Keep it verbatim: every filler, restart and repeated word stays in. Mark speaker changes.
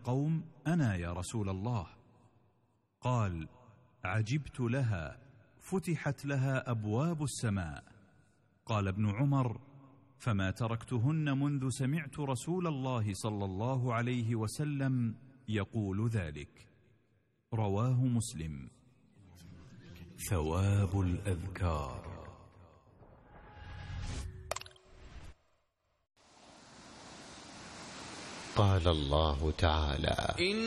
Speaker 1: القوم: أنا يا رسول الله. قال: عجبت لها، فتحت لها أبواب السماء. قال ابن عمر: فما تركتهن منذ سمعت رسول الله صلى الله عليه وسلم يقول ذلك. رواه مسلم. ثواب الأذكار.
Speaker 2: قال الله تعالى: